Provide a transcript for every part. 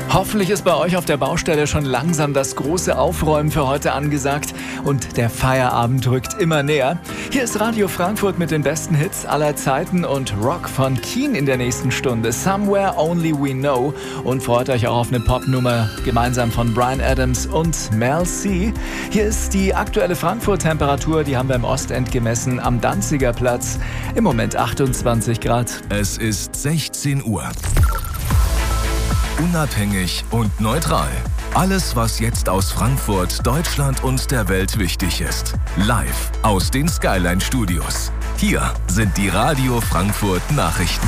Hoffentlich ist bei euch auf der Baustelle schon langsam das große Aufräumen für heute angesagt und der Feierabend rückt immer näher. Hier ist Radio Frankfurt mit den besten Hits aller Zeiten und Rock von Keen in der nächsten Stunde. Somewhere Only We Know, und freut euch auch auf eine Popnummer gemeinsam von Bryan Adams und Mel C. Hier ist die aktuelle Frankfurt-Temperatur, die haben wir im Ostend gemessen am Danziger Platz. Im Moment 28 Grad. Es ist 16 Uhr. Unabhängig und neutral. Alles, was jetzt aus Frankfurt, Deutschland und der Welt wichtig ist. Live aus den Skyline Studios. Hier sind die Radio Frankfurt Nachrichten.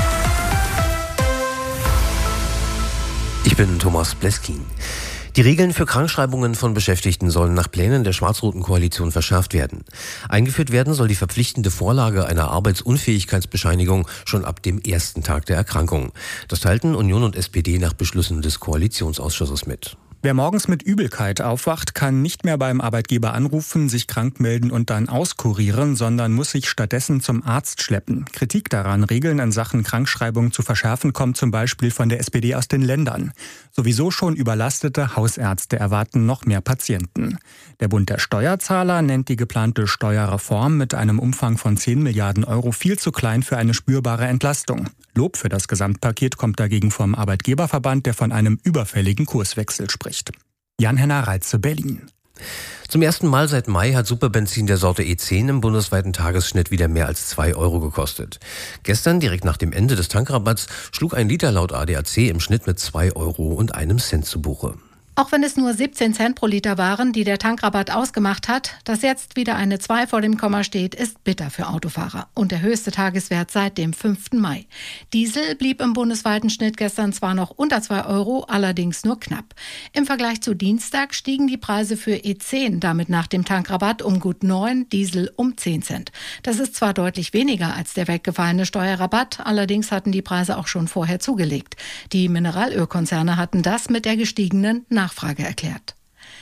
Ich bin Thomas Bleskin. Die Regeln für Krankschreibungen von Beschäftigten sollen nach Plänen der schwarz-roten Koalition verschärft werden. Eingeführt werden soll die verpflichtende Vorlage einer Arbeitsunfähigkeitsbescheinigung schon ab dem ersten Tag der Erkrankung. Das teilten Union und SPD nach Beschlüssen des Koalitionsausschusses mit. Wer morgens mit Übelkeit aufwacht, kann nicht mehr beim Arbeitgeber anrufen, sich krank melden und dann auskurieren, sondern muss sich stattdessen zum Arzt schleppen. Kritik daran, Regeln in Sachen Krankschreibung zu verschärfen, kommt zum Beispiel von der SPD aus den Ländern. Sowieso schon überlastete Hausärzte erwarten noch mehr Patienten. Der Bund der Steuerzahler nennt die geplante Steuerreform mit einem Umfang von 10 Milliarden Euro viel zu klein für eine spürbare Entlastung. Lob für das Gesamtpaket kommt dagegen vom Arbeitgeberverband, der von einem überfälligen Kurswechsel spricht. Jan-Henner Reitze, Berlin. Zum ersten Mal seit Mai hat Superbenzin der Sorte E10 im bundesweiten Tagesschnitt wieder mehr als 2 Euro gekostet. Gestern, direkt nach dem Ende des Tankrabatts, schlug ein Liter laut ADAC im Schnitt mit 2 Euro und einem Cent zu Buche. Auch wenn es nur 17 Cent pro Liter waren, die der Tankrabatt ausgemacht hat, dass jetzt wieder eine 2 vor dem Komma steht, ist bitter für Autofahrer. Und der höchste Tageswert seit dem 5. Mai. Diesel blieb im bundesweiten Schnitt gestern zwar noch unter 2 Euro, allerdings nur knapp. Im Vergleich zu Dienstag stiegen die Preise für E10 damit nach dem Tankrabatt um gut 9, Diesel um 10 Cent. Das ist zwar deutlich weniger als der weggefallene Steuerrabatt, allerdings hatten die Preise auch schon vorher zugelegt. Die Mineralölkonzerne hatten das mit der gestiegenen Nachfrage erklärt.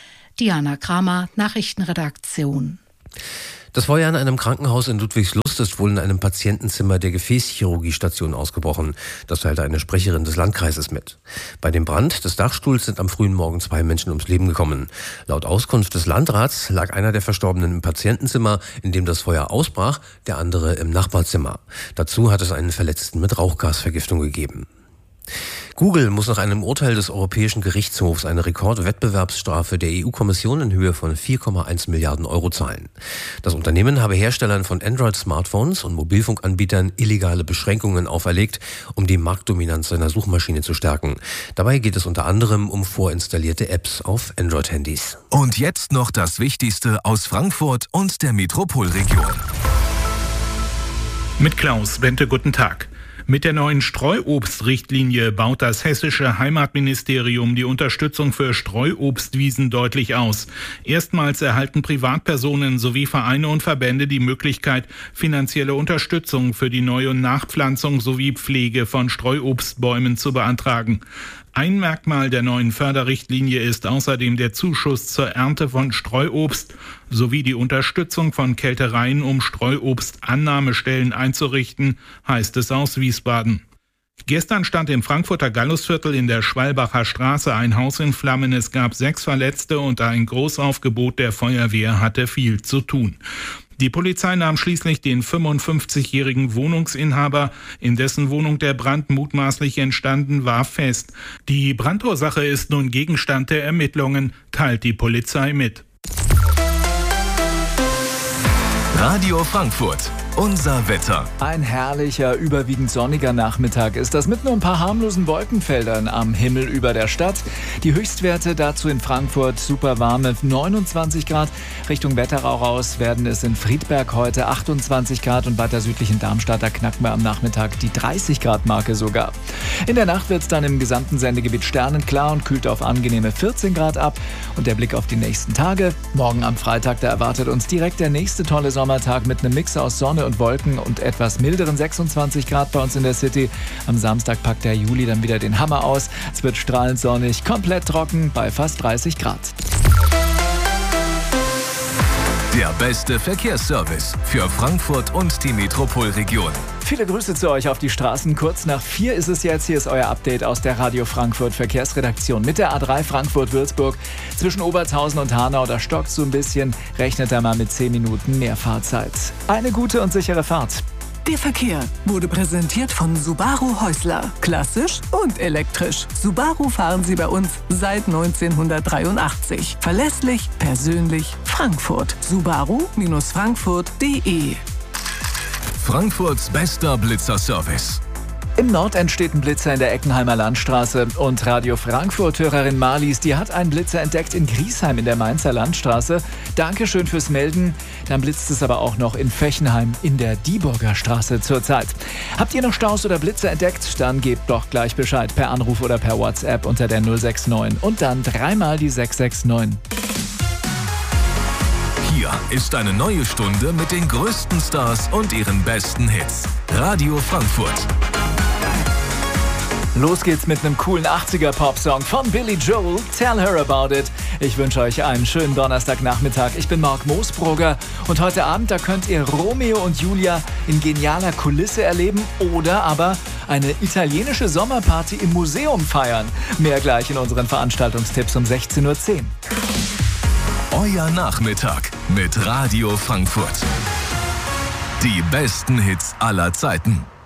Diana Kramer, Nachrichtenredaktion. Das Feuer in einem Krankenhaus in Ludwigslust ist wohl in einem Patientenzimmer der Gefäßchirurgiestation ausgebrochen. Das teilte eine Sprecherin des Landkreises mit. Bei dem Brand des Dachstuhls sind am frühen Morgen 2 Menschen ums Leben gekommen. Laut Auskunft des Landrats lag einer der Verstorbenen im Patientenzimmer, in dem das Feuer ausbrach, der andere im Nachbarzimmer. Dazu hat es einen Verletzten mit Rauchgasvergiftung gegeben. Google muss nach einem Urteil des Europäischen Gerichtshofs eine Rekordwettbewerbsstrafe der EU-Kommission in Höhe von 4,1 Milliarden Euro zahlen. Das Unternehmen habe Herstellern von Android-Smartphones und Mobilfunkanbietern illegale Beschränkungen auferlegt, um die Marktdominanz seiner Suchmaschine zu stärken. Dabei geht es unter anderem um vorinstallierte Apps auf Android-Handys. Und jetzt noch das Wichtigste aus Frankfurt und der Metropolregion. Mit Klaus Bente, guten Tag. Mit der neuen Streuobstrichtlinie baut das hessische Heimatministerium die Unterstützung für Streuobstwiesen deutlich aus. Erstmals erhalten Privatpersonen sowie Vereine und Verbände die Möglichkeit, finanzielle Unterstützung für die Neu- und Nachpflanzung sowie Pflege von Streuobstbäumen zu beantragen. Ein Merkmal der neuen Förderrichtlinie ist außerdem der Zuschuss zur Ernte von Streuobst sowie die Unterstützung von Kältereien, um Streuobstannahmestellen einzurichten, heißt es aus Wiesbaden. Gestern stand im Frankfurter Gallusviertel in der Schwalbacher Straße ein Haus in Flammen. Es gab 6 Verletzte und ein Großaufgebot der Feuerwehr hatte viel zu tun. Die Polizei nahm schließlich den 55-jährigen Wohnungsinhaber, in dessen Wohnung der Brand mutmaßlich entstanden war, fest. Die Brandursache ist nun Gegenstand der Ermittlungen, teilt die Polizei mit. Radio Frankfurt. Unser Wetter. Ein herrlicher, überwiegend sonniger Nachmittag ist das mit nur ein paar harmlosen Wolkenfeldern am Himmel über der Stadt. Die Höchstwerte dazu in Frankfurt super warme 29 Grad. Richtung Wetterau raus werden es in Friedberg heute 28 Grad und weiter südlich in Darmstadt, da knacken wir am Nachmittag die 30 Grad Marke sogar. In der Nacht wird es dann im gesamten Sendegebiet sternenklar und kühlt auf angenehme 14 Grad ab. Und der Blick auf die nächsten Tage. Morgen am Freitag, da erwartet uns direkt der nächste tolle Sommertag mit einem Mix aus Sonne und Wolken und etwas milderen 26 Grad bei uns in der City. Am Samstag packt der Juli dann wieder den Hammer aus. Es wird strahlend sonnig, komplett trocken bei fast 30 Grad. Der beste Verkehrsservice für Frankfurt und die Metropolregion. Viele Grüße zu euch auf die Straßen. Kurz nach 4 ist es jetzt. Hier ist euer Update aus der Radio Frankfurt Verkehrsredaktion. Mit der A3 Frankfurt-Würzburg zwischen Obertshausen und Hanau. Da stockt so ein bisschen. Rechnet da mal mit 10 Minuten mehr Fahrzeit. Eine gute und sichere Fahrt. Der Verkehr wurde präsentiert von Subaru Häusler. Klassisch und elektrisch. Subaru fahren Sie bei uns seit 1983. Verlässlich, persönlich, Frankfurt. Subaru-frankfurt.de. Frankfurts bester Blitzerservice. Im Nordend steht ein Blitzer in der Eckenheimer Landstraße und Radio Frankfurt-Hörerin Marlies, die hat einen Blitzer entdeckt in Griesheim in der Mainzer Landstraße. Dankeschön fürs Melden. Dann blitzt es aber auch noch in Fechenheim in der Dieburger Straße zurzeit. Habt ihr noch Staus oder Blitzer entdeckt? Dann gebt doch gleich Bescheid per Anruf oder per WhatsApp unter der 069 und dann dreimal die 669. Hier ist eine neue Stunde mit den größten Stars und ihren besten Hits. Radio Frankfurt. Los geht's mit einem coolen 80er-Pop-Song von Billy Joel, Tell Her About It. Ich wünsche euch einen schönen Donnerstagnachmittag. Ich bin Marc Moosbrugger und heute Abend, da könnt ihr Romeo und Julia in genialer Kulisse erleben oder aber eine italienische Sommerparty im Museum feiern. Mehr gleich in unseren Veranstaltungstipps um 16:10 Uhr. Euer Nachmittag mit Radio Frankfurt. Die besten Hits aller Zeiten.